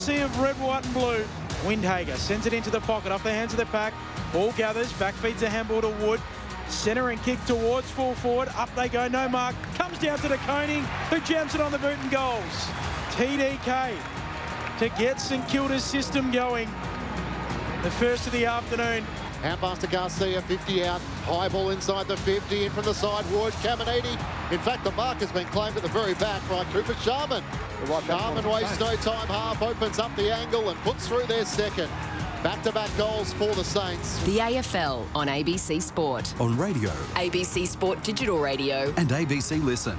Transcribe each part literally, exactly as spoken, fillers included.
Sea of red, white and blue. Windhager sends it into the pocket off the hands of the pack. Ball gathers, back feeds the handball to Wood. Centre and kick towards full forward. Up they go, no mark. Comes down to De Koning, who jams it on the boot and goals. T D K to get St Kilda's system going. The first of the afternoon. Hand pass to Garcia, fifty out. High ball inside the fifty, in from the side, Wood, Caminiti. In fact, the mark has been claimed at the very back by Cooper Sharman. Sharman wastes no time, half opens up the angle and puts through their second. Back-to-back goals for the Saints. The A F L on A B C Sport. On radio. A B C Sport Digital Radio. And A B C Listen.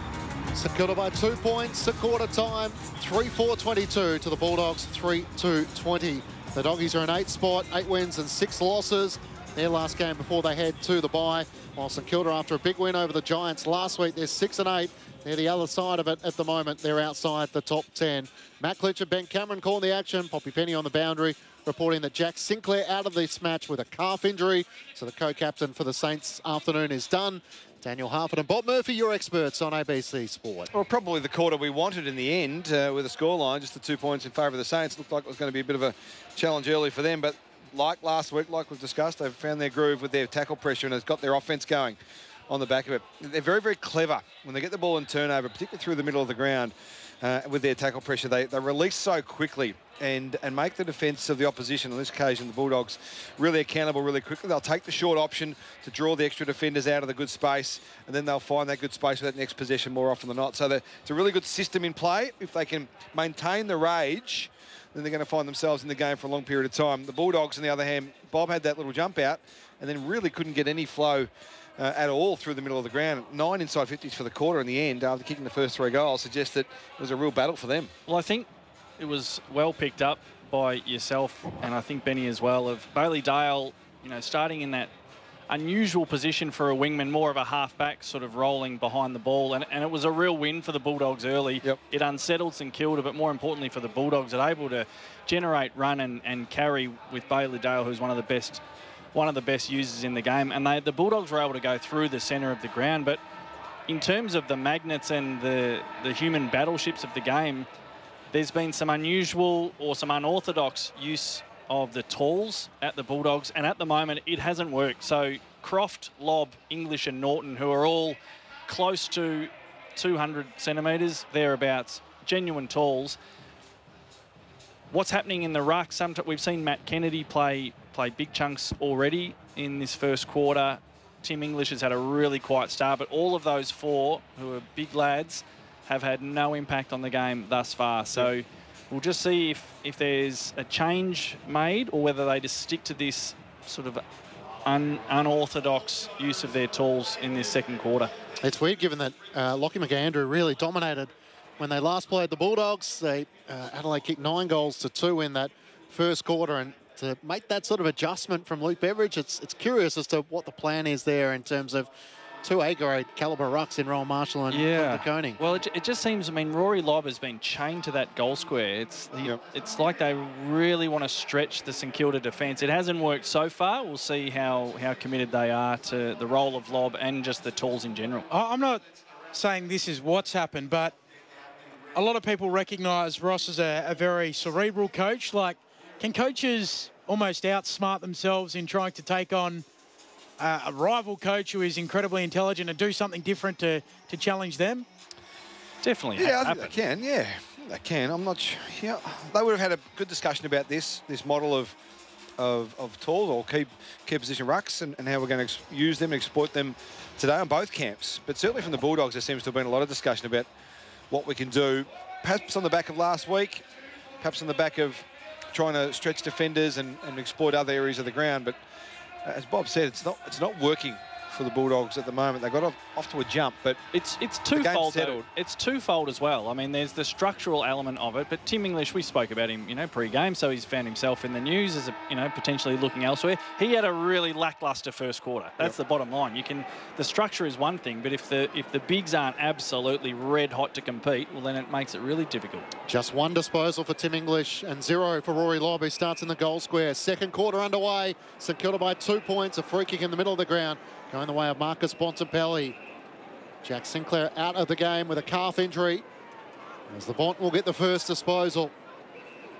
St Kilda by two points at quarter time. three four twenty-two to the Bulldogs, three two twenty. The Doggies are in eighth spot, eight wins and six losses. Their last game before they head to the bye. While St Kilda, after a big win over the Giants last week, they're six and eight. They're the other side of it at the moment. They're outside the top ten. Matt Klitsch and Ben Cameron calling the action. Poppy Penny on the boundary, reporting that Jack Sinclair out of this match with a calf injury. So the co-captain for the Saints afternoon is done. Daniel Harford and Bob Murphy, your experts on A B C Sport. Well, probably the quarter we wanted in the end uh, with a scoreline, just the two points in favour of the Saints. Looked like it was going to be a bit of a challenge early for them, but like last week, like we've discussed, they've found their groove with their tackle pressure and has got their offence going on the back of it. They're very, very clever when they get the ball in turnover, particularly through the middle of the ground uh, with their tackle pressure. They, they release so quickly and, and make the defence of the opposition, on this occasion the Bulldogs, really accountable really quickly. They'll take the short option to draw the extra defenders out of the good space, and then they'll find that good space with that next possession more often than not. So it's a really good system in play. If they can maintain the rage, then they're going to find themselves in the game for a long period of time. The Bulldogs, on the other hand, Bob had that little jump out and then really couldn't get any flow uh, at all through the middle of the ground. Nine inside fifties for the quarter in the end after kicking the first three goals suggests that it was a real battle for them. Well, I think it was well picked up by yourself and I think Benny as well, of Bailey Dale, you know, starting in that unusual position for a wingman, more of a half-back, sort of rolling behind the ball. And, and it was a real win for the Bulldogs early. Yep. It unsettled St Kilda, but more importantly for the Bulldogs, they're able to generate run and, and carry with Bailey Dale, who's one of the best one of the best users in the game. And they, the Bulldogs were able to go through the centre of the ground. But in terms of the magnets and the, the human battleships of the game, there's been some unusual or some unorthodox use of the talls at the Bulldogs, and at the moment it hasn't worked. So Croft, Lobb, English and Norton, who are all close to two hundred centimetres, thereabouts, genuine talls. What's happening in the ruck? Sometimes we've seen Matt Kennedy play play big chunks already in this first quarter. Tim English has had a really quiet start, but all of those four, who are big lads, have had no impact on the game thus far. So we'll just see if, if there's a change made or whether they just stick to this sort of un, unorthodox use of their tools in this second quarter. It's weird given that uh, Lockie McAndrew really dominated when they last played the Bulldogs. They uh, Adelaide kicked nine goals to two in that first quarter, and to make that sort of adjustment from Luke Beveridge, it's, it's curious as to what the plan is there in terms of two A-grade calibre rucks in Rowan Marshall and yeah. De Koning. Well, it, it just seems, I mean, Rory Lobb has been chained to that goal square. It's the, Yep. it's like they really want to stretch the St Kilda defence. It hasn't worked so far. We'll see how, how committed they are to the role of Lobb and just the tools in general. I'm not saying this is what's happened, but a lot of people recognise Ross as a, a very cerebral coach. Like, can coaches almost outsmart themselves in trying to take on uh, a rival coach who is incredibly intelligent and do something different to, to challenge them? Definitely. Yeah, I happen. think they can. Yeah, they can. I'm not sure. Yeah, they would have had a good discussion about this this model of of, of tools or key key position rucks and, and how we're going to use them and exploit them today on both camps. But certainly from the Bulldogs, there seems to have been a lot of discussion about what we can do. Perhaps on the back of last week, perhaps on the back of trying to stretch defenders and, and exploit other areas of the ground. But as Bob said, it's not it's not working for the Bulldogs at the moment. They got off, off to a jump, but it's it's the game's twofold. settled. Though. It's twofold as well. I mean, there's the structural element of it, but Tim English, we spoke about him, you know, pre-game, so he's found himself in the news as a, you know, potentially looking elsewhere. He had a really lackluster first quarter. That's yep. the bottom line. You can the structure is one thing, but if the if the bigs aren't absolutely red hot to compete, well, then it makes it really difficult. Just one disposal for Tim English and zero for Rory Lobb, who starts in the goal square. Second quarter underway. St Kilda by two points. A free kick in the middle of the ground, going the way of Marcus Bontempelli. Jack Sinclair out of the game with a calf injury, as the Bont will get the first disposal.